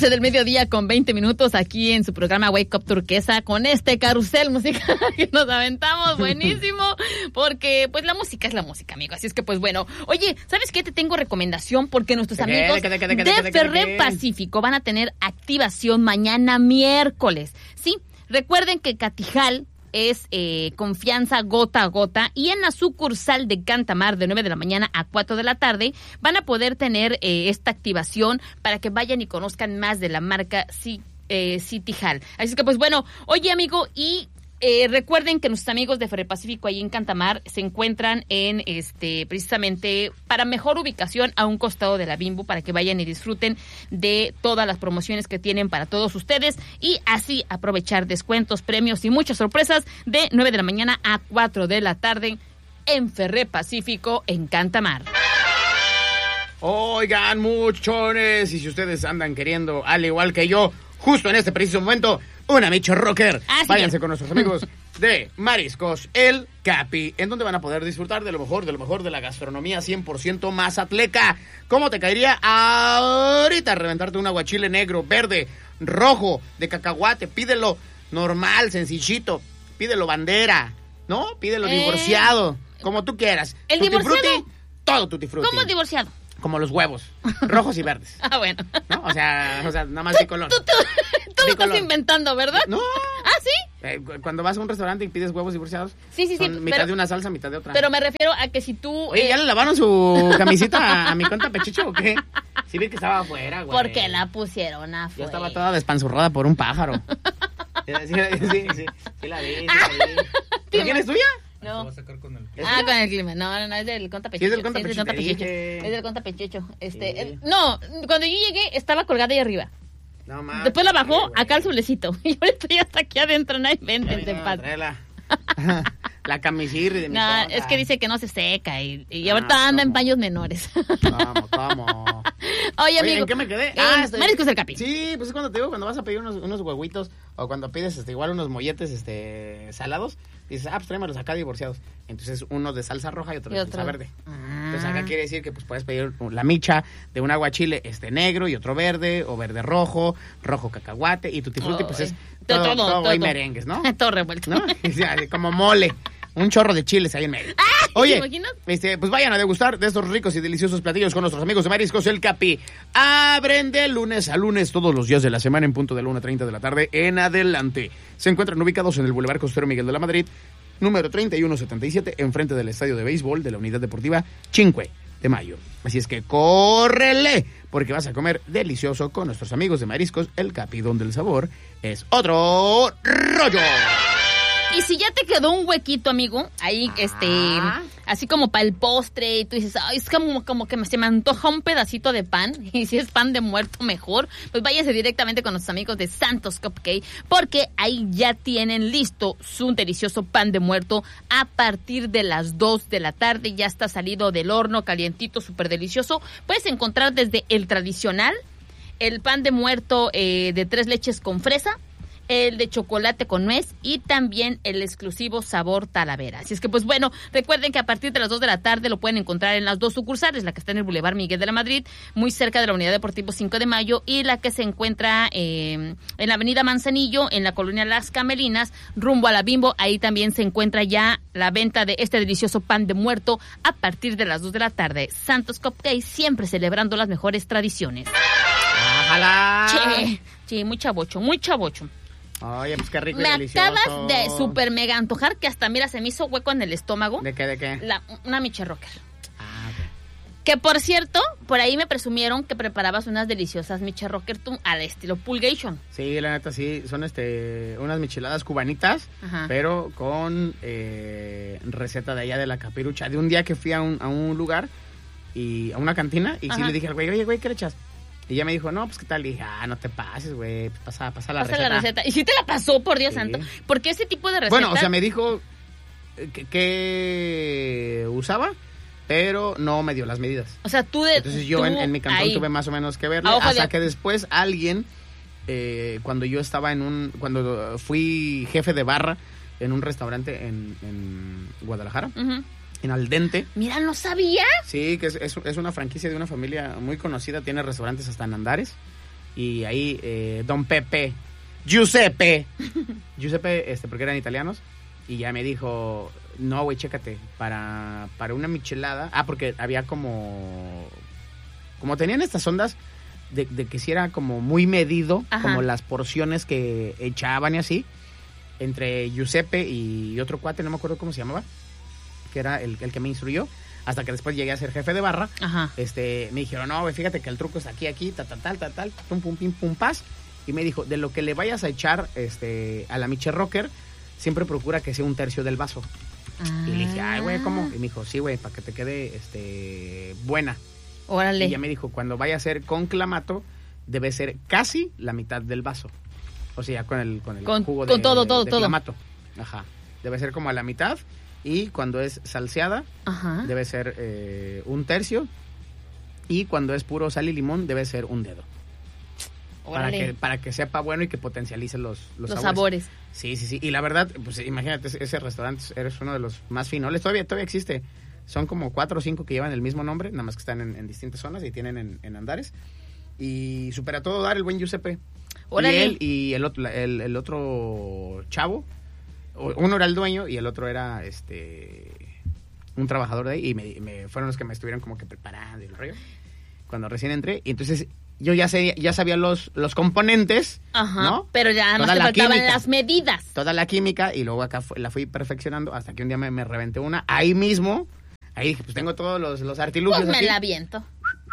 12 del mediodía con 20 minutos aquí en su programa Wake Up Turquesa con este carrusel musical que nos aventamos, buenísimo, porque pues la música es la música, amigo, así es que pues bueno. Oye, ¿sabes qué? Te tengo recomendación porque nuestros amigos de Ferré Pacífico van a tener activación mañana miércoles, ¿sí? Recuerden que Catijal es confianza gota a gota, y en la sucursal de Cantamar de 9 de la mañana a 4 de la tarde van a poder tener esta activación para que vayan y conozcan más de la marca Catijal. Así que pues bueno, oye amigo, y recuerden que nuestros amigos de Ferré Pacífico ahí en Cantamar se encuentran en precisamente para mejor ubicación a un costado de la Bimbo, para que vayan y disfruten de todas las promociones que tienen para todos ustedes y así aprovechar descuentos, premios y muchas sorpresas de 9 de la mañana a 4 de la tarde en Ferré Pacífico en Cantamar. Oigan, muchones, y si ustedes andan queriendo, al igual que yo, justo en este preciso momento, una Micho Rocker, váyanse con nuestros amigos de Mariscos El Capi, en donde van a poder disfrutar de lo mejor de la gastronomía 100% mazatleca. ¿Cómo te caería ahorita reventarte un aguachile negro, verde, rojo, de cacahuate? Pídelo normal, sencillito, pídelo bandera, ¿no? Pídelo divorciado, como tú quieras. ¿El divorciado? Todo tutti frutti. ¿Cómo divorciado? Como los huevos, rojos y verdes. Ah, bueno. ¿No? O sea, nada más bicolor. Tú lo estás inventando, ¿verdad? No. ¿Ah, sí? Cuando vas a un restaurante y pides huevos divorciados, sí, son mitad de una salsa, mitad de otra. Pero me refiero a que si tú... Oye, ¿ya le lavaron su camisita a mi conta Pechicho o qué? Sí vi que estaba afuera, güey. ¿Por qué la pusieron afuera? Ya estaba toda despanzurrada por un pájaro. Sí, la vi. ¿Quién es tuya? No. Se va a sacar con el... con el clima. No, es del Conta Pechicho. Sí, es del Conta Pechicho. Es del Conta Pechicho. Sí. No, cuando yo llegué estaba colgada ahí arriba. No más. Después la bajó acá al solecito. Y ahorita ya está aquí adentro, no hay ventes de paz. La camisirri de mi No, conta. es que dice que no se seca y ahorita anda en paños menores. ¿Cómo? Oye, amigo. ¿En qué me quedé? Mariscos El Capi. Sí, pues es cuando te digo, cuando vas a pedir unos huevitos o cuando pides igual unos molletes salados, dices, pues tráemelos acá divorciados. Entonces uno de salsa roja y otro de salsa verde. Entonces acá quiere decir que pues puedes pedir la micha de un aguachile negro y otro verde, o verde rojo cacahuate, y tutti frutti, pues es todo hay merengues, ¿no? Todo revuelto. ¿No? Como mole. Un chorro de chiles ahí en medio. Oye, pues vayan a degustar de estos ricos y deliciosos platillos con nuestros amigos de Mariscos El Capi. Abren de lunes a lunes todos los días de la semana en punto de la 1:30 de la tarde en adelante. Se encuentran ubicados en el Boulevard Costero Miguel de la Madrid, número 3177, enfrente del estadio de béisbol de la Unidad Deportiva 5 de Mayo. Así es que córrele, porque vas a comer delicioso con nuestros amigos de Mariscos El Capi, donde el sabor es otro rollo. Y si ya te quedó un huequito, amigo, ahí, así como para el postre, y tú dices, ay, es como que se me antoja un pedacito de pan, y si es pan de muerto, mejor, pues váyase directamente con nuestros amigos de Santos Cupcake, porque ahí ya tienen listo su delicioso pan de muerto a partir de las 2 de la tarde, ya está salido del horno, calientito, súper delicioso. Puedes encontrar desde el tradicional, el pan de muerto de 3 leches con fresa, el de chocolate con nuez y también el exclusivo sabor Talavera. Así es que, pues bueno, recuerden que a partir de las 2 de la tarde lo pueden encontrar en las dos sucursales, la que está en el Boulevard Miguel de la Madrid, muy cerca de la Unidad Deportiva 5 de Mayo, y la que se encuentra en la Avenida Manzanillo, en la colonia Las Camelinas, rumbo a la Bimbo. Ahí también se encuentra ya la venta de este delicioso pan de muerto a partir de las 2 de la tarde. Santos Cupcake, siempre celebrando las mejores tradiciones. ¡Ojalá! Sí, muy chavocho, muy chavocho. Oye, pues qué rico y me delicioso. Acabas de super mega antojar que hasta, mira, se me hizo hueco en el estómago. ¿De qué? Una Micho Rocker. Ok. Que, por cierto, por ahí me presumieron que preparabas unas deliciosas Micho Rocker al estilo Pulgation. Sí, la neta, sí. Son unas micheladas cubanitas, ajá, pero con receta de allá de la Capirucha. De un día que fui a un lugar, y a una cantina, y ajá, sí le dije al güey, oye, güey, ¿qué le echas? Y ella me dijo, no, pues ¿qué tal? Y dije, no te pases, güey, pasa la receta. Y sí te la pasó, por Dios santo. Porque ese tipo de receta... Bueno, o sea, me dijo que usaba, pero no me dio las medidas. O sea, entonces yo en mi cantón tuve más o menos que verle, hasta que después alguien, cuando yo estaba cuando fui jefe de barra en un restaurante en Guadalajara, uh-huh, en Al Dente. Mira, ¿no sabía? Sí, que es una franquicia de una familia muy conocida, tiene restaurantes hasta en Andares. Y ahí don Pepe, Giuseppe, porque eran italianos, y ya me dijo, no, güey, chécate, para una michelada, porque había como tenían estas ondas de que si era como muy medido, ajá, como las porciones que echaban y así, entre Giuseppe y otro cuate, no me acuerdo cómo se llamaba, que era el que me instruyó, hasta que después llegué a ser jefe de barra. Ajá. Me dijeron, no, güey, fíjate que el truco es aquí, tal, pum, pum, pim, pum, paz. Y me dijo, de lo que le vayas a echar a la Miche Rocker, siempre procura que sea un tercio del vaso. Ah. Y le dije, ay, güey, ¿cómo? Y me dijo, sí, güey, para que te quede buena. Órale. Y ya me dijo, cuando vaya a ser con clamato, debe ser casi la mitad del vaso. O sea, con el jugo de clamato. Ajá. Debe ser como a la mitad. Y cuando es salseada, ajá, debe ser un tercio. Y cuando es puro sal y limón, debe ser un dedo. Para que sepa bueno y que potencialice los sabores. Sí. Y la verdad, pues imagínate, ese restaurante eres uno de los más finoles. Todavía existe. Son como 4 o 5 que llevan el mismo nombre, nada más que están en distintas zonas y tienen en Andares. Y supera todo dar el buen Giuseppe. Órale. Y él y el otro chavo, uno era el dueño y el otro era un trabajador de ahí, y me fueron los que me estuvieron como que preparando el rollo cuando recién entré. Y entonces yo ya sabía los componentes, ajá, ¿no? Pero ya no te faltaban las medidas. Toda la química, y luego acá la fui perfeccionando hasta que un día me reventé una ahí mismo. Ahí dije, pues tengo todos los artilugios. Pues me aquí. la aviento.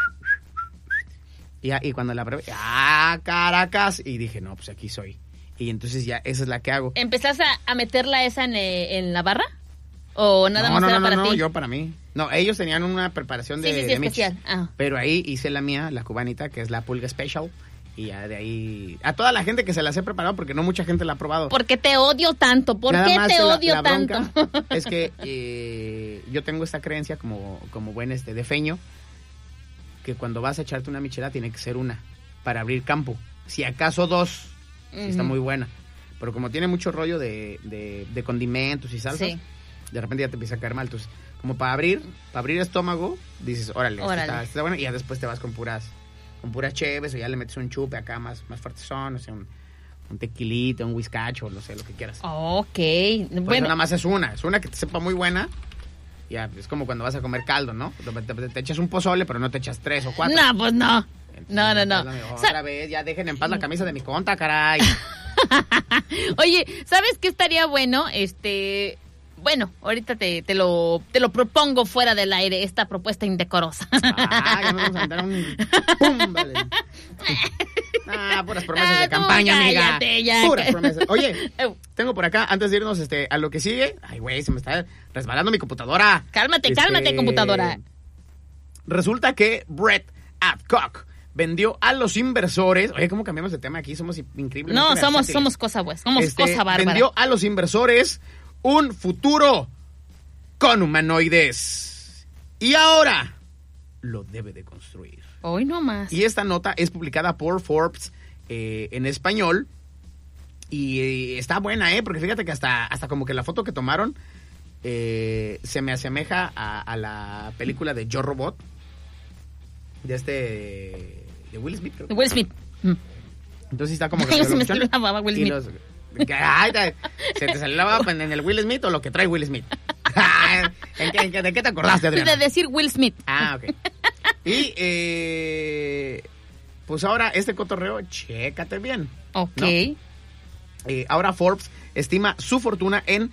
Y cuando la probé, Caracas, y dije, no, pues aquí soy. Y entonces ya esa es la que hago. ¿Empezaste a meterla esa en la barra? ¿O nada más era para ti? No, yo para mí. No, ellos tenían una preparación de especial. Pero ahí hice la mía, la cubanita, que es la pulga special. Y ya de ahí, a toda la gente que se las he preparado, porque no mucha gente la ha probado. ¿Por qué te odio tanto? ¿Por qué te odio tanto? Es que yo tengo esta creencia como buen defeño, que cuando vas a echarte una michelada tiene que ser una, para abrir campo. Si acaso 2, uh-huh, si está muy buena. Pero como tiene mucho rollo de condimentos y salsas, sí, de repente ya te empieza a caer mal. Entonces, como para abrir estómago, dices, órale. Está bueno, y ya después te vas con puras cheves, o ya le metes un chupe acá más fuertezón, o sea, un tequilita, un whiskacho, no sé, lo que quieras. Ok. Bueno, nada más es una que te sepa muy buena. Ya, es como cuando vas a comer caldo, ¿no? Te echas un pozole, pero no te echas 3 o 4. No, pues no. Entonces, no. Otra vez, ya dejen en paz la camisa de mi conta, caray. Oye, ¿sabes qué estaría bueno? Bueno, ahorita te lo propongo fuera del aire, esta propuesta indecorosa. Ya nos vamos a dar un... ¡Pum! Vale. Puras promesas de campaña, amiga. Puras promesas. Oye, tengo por acá, antes de irnos a lo que sigue... Ay, güey, se me está resbalando mi computadora. Cálmate, computadora. Resulta que Brett Adcock vendió a los inversores... Oye, ¿cómo cambiamos de tema aquí? Somos increíbles. No, somos cosa buena, somos cosa bárbara. Vendió a los inversores un futuro con humanoides. Y ahora lo debe de construir. Hoy no más. Y esta nota es publicada por Forbes en español. Y está buena, porque fíjate que hasta como que la foto que tomaron se me asemeja a la película de Yo Robot. De Will Smith, creo. De Will Smit. Entonces está como que... se me salió la baba, Will Smith. ¿Se te salió la baba en el Will Smith o lo que trae Will Smith? ¿De qué te acordaste, Adriana? De decir Will Smith. Ok. Y pues ahora este cotorreo, chécate bien. Ok. ¿No? Ahora Forbes estima su fortuna en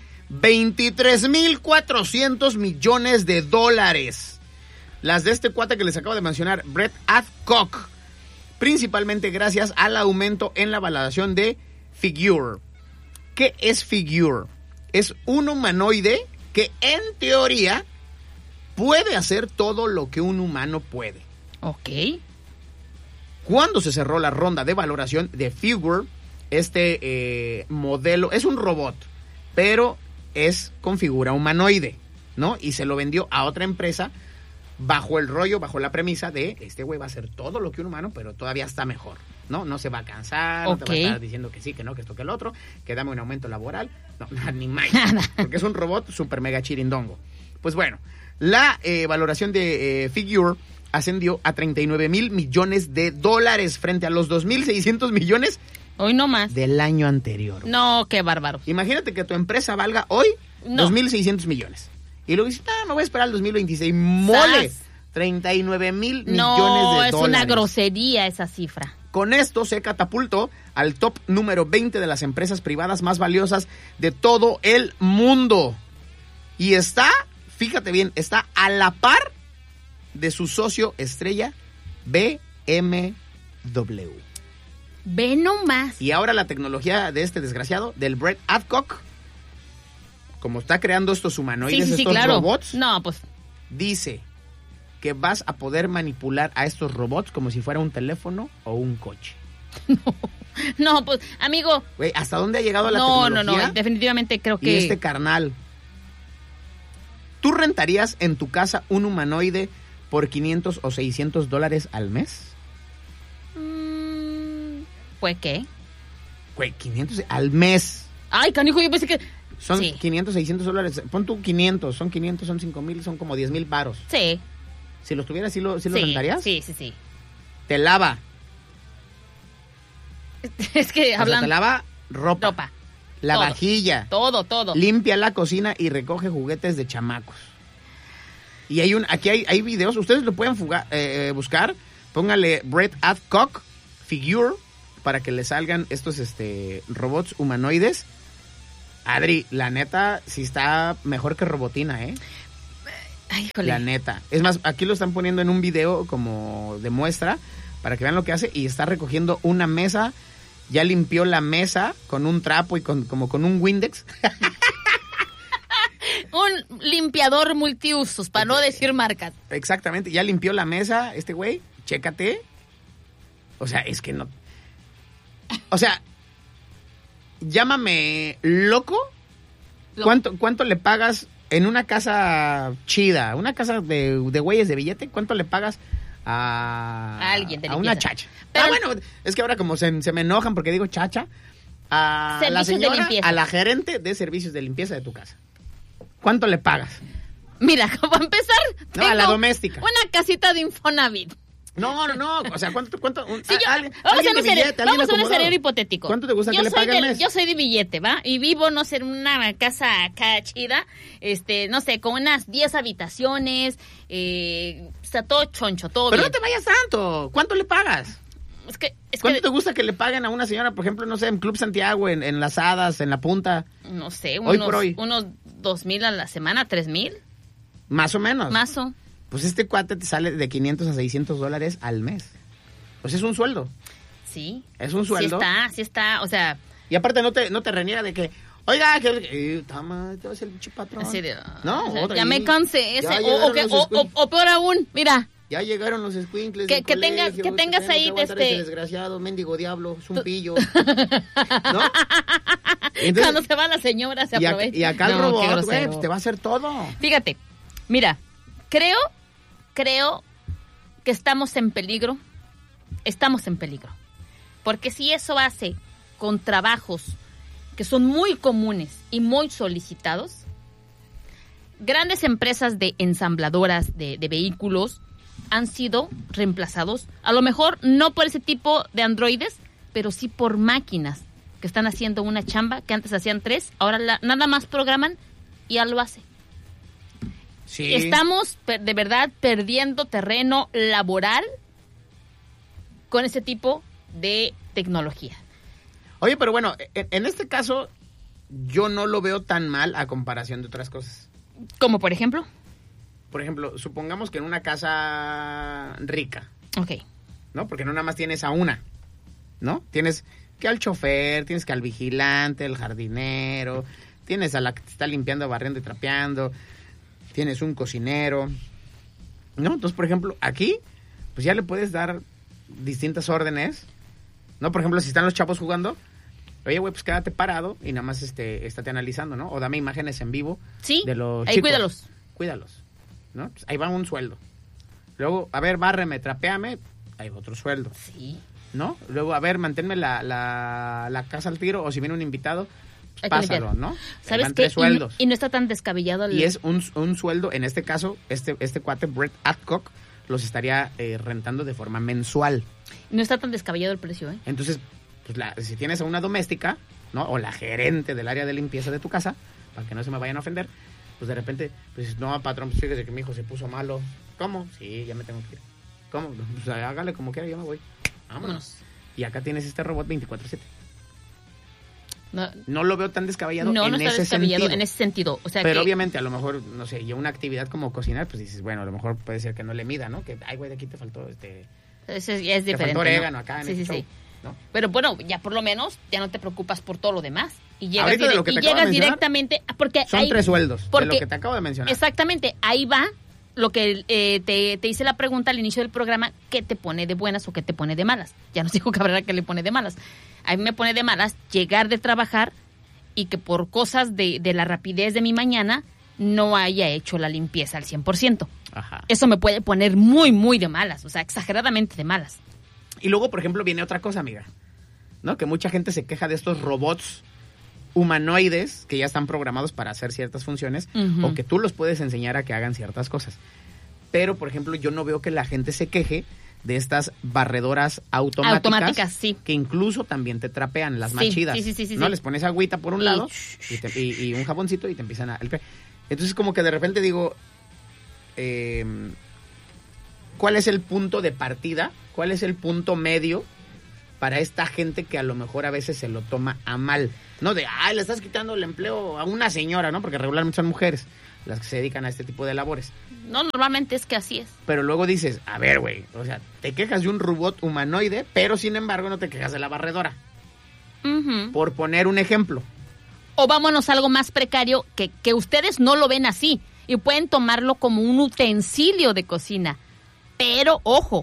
$23,400 millones. Las de este cuate que les acabo de mencionar, Brett Adcock, principalmente gracias al aumento en la valoración de Figure. ¿Qué es Figure? Es un humanoide que en teoría puede hacer todo lo que un humano puede. Ok. Cuando se cerró la ronda de valoración de Figure, modelo es un robot, pero es con figura humanoide, ¿no? Y se lo vendió a otra empresa bajo la premisa de este güey va a hacer todo lo que un humano, pero todavía está mejor, ¿no? No se va a cansar, no te va a estar diciendo que sí, que no, que esto, que el otro, que dame un aumento laboral, no, ni más, porque es un robot super mega chirindongo. Pues bueno, la valoración de Figure ascendió a 39,000 millones de dólares frente a los 2,600 millones hoy no más del año anterior. No, qué bárbaro. Imagínate que tu empresa valga hoy 2,600 millones. Y luego dices, me voy a esperar al 2026. ¡Mole! 39,000 millones de dólares. No, es una grosería esa cifra. Con esto se catapultó al top número 20 de las empresas privadas más valiosas de todo el mundo. Y está, fíjate bien, está a la par de su socio estrella BMW. Ve nomás. Y ahora la tecnología de este desgraciado, del Brett Adcock, como está creando estos humanoides, estos robots, no, pues dice que vas a poder manipular a estos robots como si fuera un teléfono o un coche. No, pues, amigo. Güey, ¿hasta dónde ha llegado la tecnología? No, definitivamente creo que... Y este carnal. ¿Tú rentarías en tu casa un humanoide por $500 o $600 al mes? ¿Pues qué? Güey, 500 al mes. Ay, canijo, yo pensé que... Son $500, $600. Pon tú 500, son 500, son 5,000, son como 10,000 varos. Sí. Si los tuvieras, ¿sí lo rentarías? Sí. Te lava. Es que hablando... te lava ropa. La todo, vajilla. Todo. Limpia la cocina y recoge juguetes de chamacos. Y aquí hay videos, ustedes lo pueden buscar. Póngale Brett Adcock Figure para que le salgan estos robots humanoides. Adri, la neta, sí está mejor que Robotina, ¿eh? Ay, híjole. La neta. Es más, aquí lo están poniendo en un video como de muestra para que vean lo que hace y está recogiendo una mesa. Ya limpió la mesa con un trapo y como con un Windex. Un limpiador multiusos, para no decir marcas. Exactamente, ya limpió la mesa este güey. Chécate. O sea, es que no... O sea, llámame loco. ¿Cuánto le pagas en una casa chida, una casa de güeyes de billete? ¿Cuánto le pagas a alguien de limpieza? A una chacha. Pero bueno, es que ahora como se me enojan porque digo chacha, a la señora, a la gerente de servicios de limpieza de tu casa. ¿Cuánto le pagas? Mira, para empezar, no, a la doméstica. Una casita de Infonavit. No. O sea, ¿cuánto? Sí, vamos a un escenario hipotético. ¿Cuánto te gusta que le pague al mes? Yo soy de billete, ¿va? Y vivo, no sé, en una casa acá chida, no sé, con unas 10 habitaciones, está todo choncho, todo Pero bien. no te vayas tanto. ¿Cuánto le pagas? ¿Cuánto te gusta que le paguen a una señora, por ejemplo, no sé, en Club Santiago, en Las Hadas, en La Punta? No sé, unos 2,000 a la semana, 3,000. Más o menos. Mazo. Pues este cuate te sale de $500 a $600 al mes. Pues es un sueldo. Sí. Es un sueldo. Sí está, o sea... Y aparte no te reniega de que, oiga, toma, te vas a ser el pinche patrón. Así de, no, o sea, ya me cansé. O peor aún, mira. Ya llegaron los escuincles que tengas ahí ese desgraciado, mendigo diablo, es un pillo. ¿No? Entonces, cuando se va la señora se aprovecha. Y acá el robot, güey, pues te va a hacer todo. Fíjate, mira, creo que estamos en peligro. Porque si eso hace con trabajos que son muy comunes y muy solicitados, grandes empresas de ensambladoras de vehículos han sido reemplazados, a lo mejor no por ese tipo de androides, pero sí por máquinas que están haciendo una chamba que antes hacían 3, ahora nada más programan y ya lo hace. Sí. Estamos de verdad perdiendo terreno laboral con ese tipo de tecnología. Oye, pero bueno, en este caso yo no lo veo tan mal a comparación de otras cosas. ¿Como por ejemplo? Por ejemplo, supongamos que en una casa rica. Ok. ¿No? Porque no nada más tienes a una, ¿no? Tienes que al chofer, tienes que al vigilante, el jardinero, tienes a la que te está limpiando, barriendo y trapeando, tienes un cocinero, ¿no? Entonces, por ejemplo, aquí, pues ya le puedes dar distintas órdenes, ¿no? Por ejemplo, si están los chavos jugando, oye, güey, pues quédate parado y nada más estate analizando, ¿no? O dame imágenes en vivo de los ahí chicos. Cuídalos, ¿no? Pues ahí va un sueldo. Luego, a ver, bárreme, trapéame, ahí va otro sueldo. Sí. ¿No? Luego, a ver, manténme la casa al tiro, o si viene un invitado, pues pásalo, ¿no? ¿Sabes qué? Y no está tan descabellado. Y es un sueldo, en este caso, este cuate, Brett Adcock, los estaría rentando de forma mensual. No está tan descabellado el precio, ¿eh? Entonces, pues si tienes a una doméstica, ¿no? O la gerente del área de limpieza de tu casa, para que no se me vayan a ofender, pues de repente, pues no, patrón, pues fíjese que mi hijo se puso malo. ¿Cómo? Sí, ya me tengo que ir. ¿Cómo? Pues hágale como quiera, yo me voy. Vámonos. Y acá tienes este robot 24/7. No lo veo tan descabellado no en está ese descabellado sentido. en ese sentido. O sea, pero obviamente a lo mejor, no sé, yo una actividad como cocinar, pues dices, bueno, a lo mejor puede ser que no le mida, ¿no? Que, ay, güey, de aquí te faltó Eso ya es diferente. Te faltó orégano, ¿no? Acá en sí, el sí, show, sí. ¿no? Pero bueno, ya por lo menos ya no te preocupas por todo lo demás. Y llegas, ahorita de lo que te llegas directamente. Porque son 3 sueldos de lo que te acabo de mencionar. Exactamente, ahí va lo que te hice la pregunta al inicio del programa, ¿qué te pone de buenas o qué te pone de malas? Ya nos dijo Cabrera que le pone de malas. A mí me pone de malas llegar de trabajar y que por cosas de la rapidez de mi mañana no haya hecho la limpieza al 100%. Ajá. Eso me puede poner muy, muy de malas, o sea, exageradamente de malas. Y luego, por ejemplo, viene otra cosa, amiga, ¿no? Que mucha gente se queja de estos robots humanoides que ya están programados para hacer ciertas funciones, o que tú los puedes enseñar a que hagan ciertas cosas. Pero, por ejemplo, yo no veo que la gente se queje de estas barredoras automáticas sí. Que incluso también te trapean, las más chidas. Sí, ¿no? Les pones agüita por un lado y un jaboncito y te empiezan a... Entonces, como que de repente digo, ¿cuál es el punto de partida? ¿Cuál es el punto medio para esta gente que a lo mejor a veces se lo toma a mal? No de, le estás quitando el empleo a una señora, ¿no? Porque regularmente son mujeres las que se dedican a este tipo de labores. No, normalmente es que así es. Pero luego dices, a ver, güey, o sea, te quejas de un robot humanoide, pero sin embargo no te quejas de la barredora. Por poner un ejemplo. O vámonos a algo más precario, que ustedes no lo ven así y pueden tomarlo como un utensilio de cocina. Pero, ojo,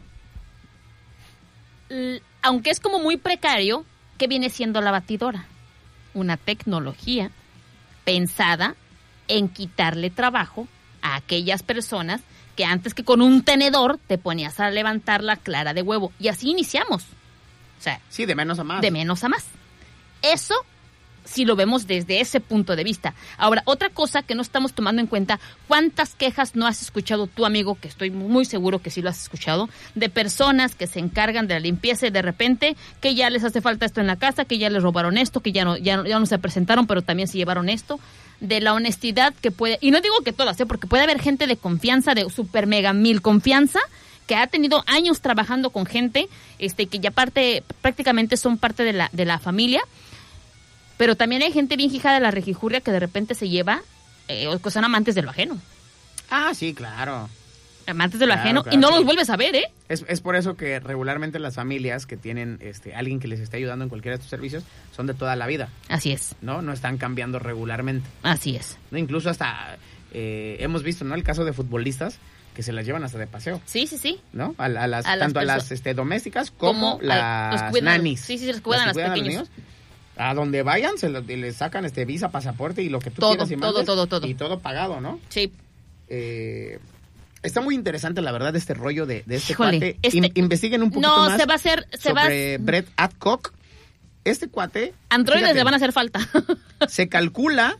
aunque es como muy precario, ¿qué viene siendo la batidora? Una tecnología pensada en quitarle trabajo a aquellas personas que antes que con un tenedor te ponías a levantar la clara de huevo. Y así iniciamos. O sea, sí, de menos a más. De menos a más. Eso si lo vemos desde ese punto de vista. Ahora, otra cosa que no estamos tomando en cuenta, ¿cuántas quejas no has escuchado tú, amigo, que estoy muy seguro que sí lo has escuchado, de personas que se encargan de la limpieza y de repente que ya les hace falta esto en la casa, que ya les robaron esto, que ya no se presentaron, pero también se llevaron esto? De la honestidad que puede, y no digo que todas, porque puede haber gente de confianza, de super mega mil confianza, que ha tenido años trabajando con gente, que ya prácticamente son parte de la familia. Pero también hay gente bien hija de la rejijurria que de repente se lleva, o que son amantes de lo ajeno. Ah, sí, claro. Amantes de lo ajeno, claro, y no los vuelves a ver, ¿eh? Es por eso que regularmente las familias que tienen alguien que les esté ayudando en cualquiera de estos servicios son de toda la vida. Así es. No están cambiando regularmente. Así es. ¿No? Incluso hasta hemos visto, ¿no? El caso de futbolistas que se las llevan hasta de paseo. Sí, sí, sí. ¿No? Tanto a las domésticas como las nanis. Sí, sí, se les cuidan a los pequeños. A donde vayan, les sacan visa, pasaporte y lo que tú quieras y mandes. Todo. Y todo pagado, ¿no? Sí. Está muy interesante, la verdad, este rollo de este cuate. Investiguen un poquito más. No, se va a hacer... sobre Brett Adcock. Este cuate... Androides le van a hacer falta. Se calcula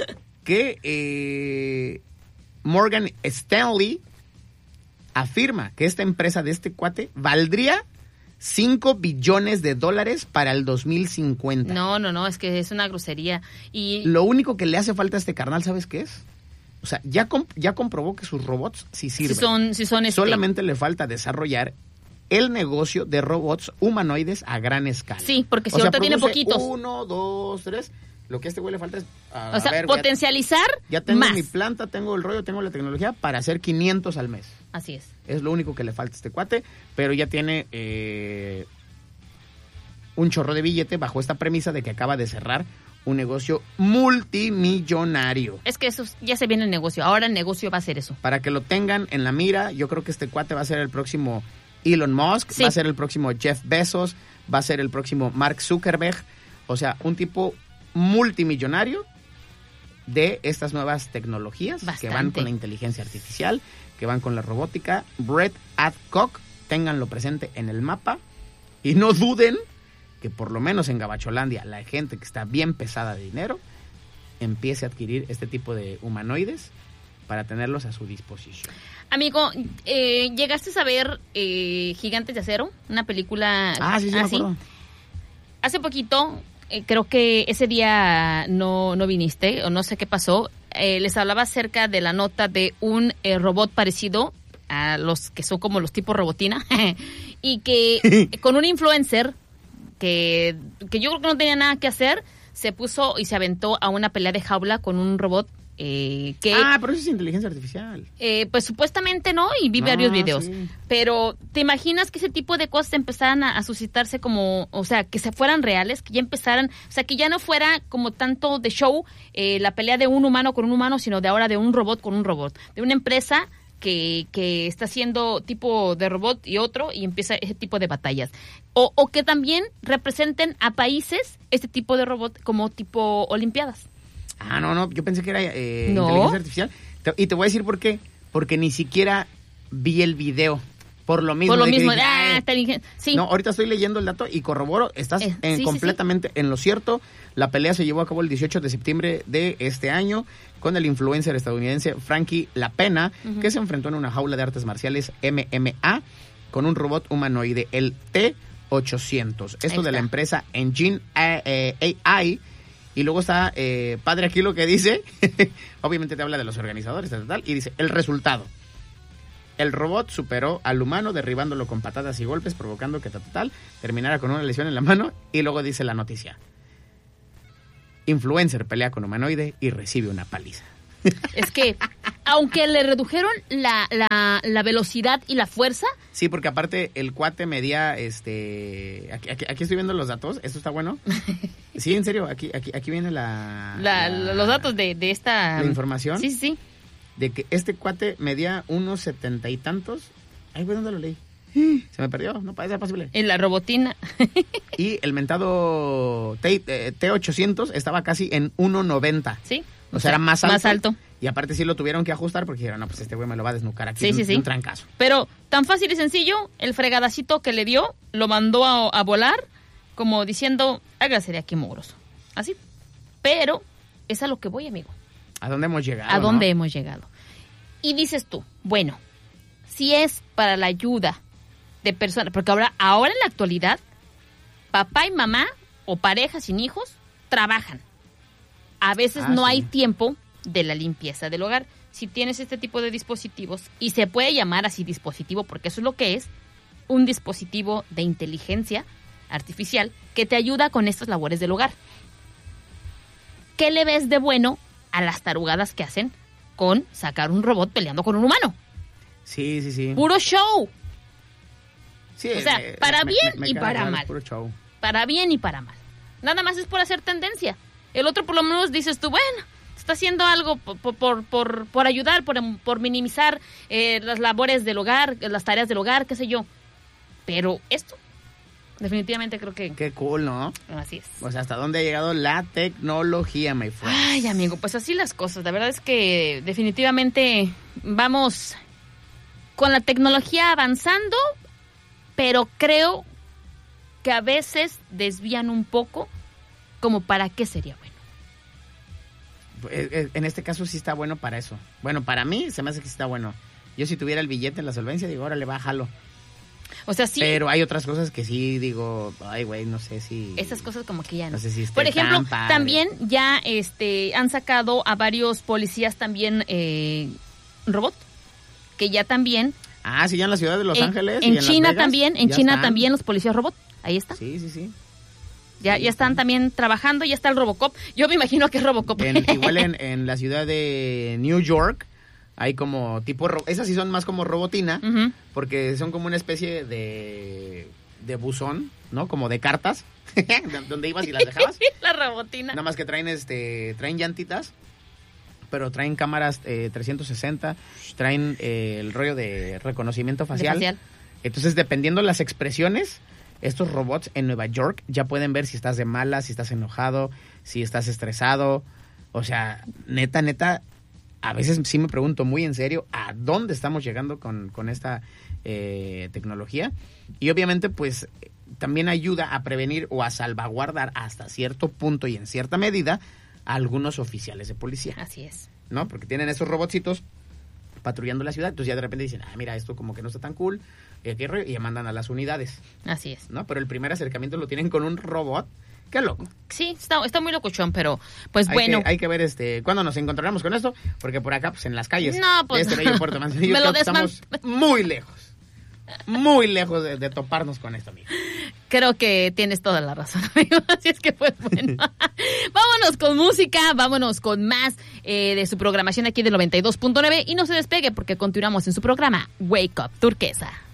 que Morgan Stanley afirma que esta empresa de este cuate valdría $5 billones para el 2050. No, es que es una grosería. Y lo único que le hace falta a este carnal, ¿sabes qué es? O sea, ya comprobó que sus robots sí sirven. Sí son Solamente le falta desarrollar el negocio de robots humanoides a gran escala. Sí, porque si ahorita tiene poquitos. 1, 2, 3. Lo que a este güey le falta es... potencializar ya tengo más. Mi planta, tengo el rollo, tengo la tecnología para hacer 500 al mes. Así es. Es lo único que le falta a este cuate, pero ya tiene un chorro de billete bajo esta premisa de que acaba de cerrar un negocio multimillonario. Es que eso ya se viene el negocio. Ahora el negocio va a ser eso. Para que lo tengan en la mira, yo creo que este cuate va a ser el próximo Elon Musk, sí. Va a ser el próximo Jeff Bezos, va a ser el próximo Mark Zuckerberg. O sea, un tipo multimillonario de estas nuevas tecnologías. Bastante. Que van con la inteligencia artificial, que van con la robótica. Brett Adcock, ténganlo presente en el mapa y no duden que por lo menos en Gabacholandia la gente que está bien pesada de dinero empiece a adquirir este tipo de humanoides para tenerlos a su disposición. Amigo, ¿llegaste a ver Gigantes de Acero? Una película... Sí, me acuerdo. Hace poquito, creo que ese día no viniste, o no sé qué pasó, les hablaba acerca de la nota de un robot parecido a los que son como los tipos robotina, y que con un influencer que yo creo que no tenía nada que hacer, se puso y se aventó a una pelea de jaula con un robot pero eso es inteligencia artificial. Pues supuestamente no, y vi varios videos. Sí. Pero ¿te imaginas que ese tipo de cosas empezaran a suscitarse como, o sea, que se fueran reales, que ya empezaran, o sea, que ya no fuera como tanto de show la pelea de un humano con un humano, sino de ahora de un robot con un robot, de una empresa que está haciendo tipo de robot y otro, y empieza ese tipo de batallas? O que también representen a países este tipo de robot como tipo olimpiadas. No, yo pensé que era inteligencia artificial. Y te voy a decir por qué. Porque ni siquiera vi el video. Por lo mismo. Sí. No, ahorita estoy leyendo el dato y corroboro, estás completamente en lo cierto. La pelea se llevó a cabo el 18 de septiembre de este año con el influencer estadounidense Frankie Lapena, que se enfrentó en una jaula de artes marciales MMA con un robot humanoide, el T-800. Esto de la empresa Engine AI. Y luego está, padre, aquí lo que dice, obviamente te habla de los organizadores, y dice, el resultado. El robot superó al humano derribándolo con patadas y golpes, provocando que terminara con una lesión en la mano. Y luego dice la noticia: influencer pelea con humanoide y recibe una paliza. Es que, aunque le redujeron la velocidad y la fuerza... Sí, porque aparte el cuate medía, aquí estoy viendo los datos, esto está bueno. Sí, en serio, aquí viene los datos de esta... La información. Sí. De que este cuate medía unos 70 y tantos. Ay, güey, ¿dónde lo leí? Se me perdió, no puede ser posible. En la robotina. Y el mentado T-800 estaba casi en 1.90. Sí. O sea, era más alto. Más alto. Y aparte sí lo tuvieron que ajustar porque dijeron, no, pues este güey me lo va a desnucar aquí. Un trancazo. Pero tan fácil y sencillo, el fregadacito que le dio, lo mandó a volar, como diciendo, hágase de aquí, mugroso. Así. Pero es a lo que voy, amigo. ¿A dónde hemos llegado? ¿A dónde hemos llegado? Y dices tú, bueno, si es para la ayuda de personas, porque ahora en la actualidad, papá y mamá o parejas sin hijos trabajan. A veces no hay tiempo de la limpieza del hogar. Si tienes este tipo de dispositivos, y se puede llamar así dispositivo porque eso es lo que es, un dispositivo de inteligencia artificial que te ayuda con estas labores del hogar. ¿Qué le ves de bueno a las tarugadas que hacen con sacar un robot peleando con un humano? Sí. Puro show. Sí, o sea, para bien y para mal. Puro show. Para bien y para mal. Nada más es por hacer tendencia. El otro por lo menos dices tú, bueno, está haciendo algo por ayudar, por minimizar las labores del hogar, las tareas del hogar, qué sé yo. Pero esto, definitivamente creo que... Qué cool, ¿no? Así es. O sea, ¿hasta dónde ha llegado la tecnología, my friend? Ay, amigo, pues así las cosas. La verdad es que definitivamente vamos con la tecnología avanzando, pero creo que a veces desvían un poco como para qué sería bueno. En este caso sí está bueno para eso. Bueno, para mí se me hace que sí está bueno. Yo si tuviera el billete en la solvencia, digo, órale, bájalo. O sea, sí. Pero hay otras cosas que sí digo, ay, güey, no sé si... Esas cosas como que ya no. No sé si por ejemplo, también ya han sacado a varios policías también robot, que ya también... Ah, sí, ya en la ciudad de Los Ángeles. En y China Las Vegas, también, en China también los policías robot. Ahí está. Sí. Ya están también trabajando, ya está el Robocop. Yo me imagino que es Robocop. Igual en la ciudad de New York hay como tipo... Esas sí son más como robotina, porque son como una especie de buzón, ¿no? Como de cartas, donde ibas y las dejabas. La robotina. Nada más que traen llantitas, pero traen cámaras 360, traen el rollo de reconocimiento facial. Entonces, dependiendo las expresiones... Estos robots en Nueva York ya pueden ver si estás de mala, si estás enojado, si estás estresado. O sea, neta, a veces sí me pregunto muy en serio a dónde estamos llegando con esta tecnología. Y obviamente, pues, también ayuda a prevenir o a salvaguardar hasta cierto punto y en cierta medida a algunos oficiales de policía. Así es. ¿No? Porque tienen esos robotcitos patrullando la ciudad, entonces ya de repente dicen, mira, esto como que no está tan cool, y ya mandan a las unidades. Así es. ¿No? Pero el primer acercamiento lo tienen con un robot. ¡Qué loco! Sí, está muy locochón, pero pues bueno. Hay que ver cuándo nos encontraremos con esto, porque por acá, pues en las calles de este bello puerto Manzanillo estamos muy lejos de toparnos con esto, amigo. Creo que tienes toda la razón, amigo. Así es que pues bueno. Vámonos con música, vámonos con más de su programación aquí del 92.9 y no se despegue porque continuamos en su programa Wake Up Turquesa.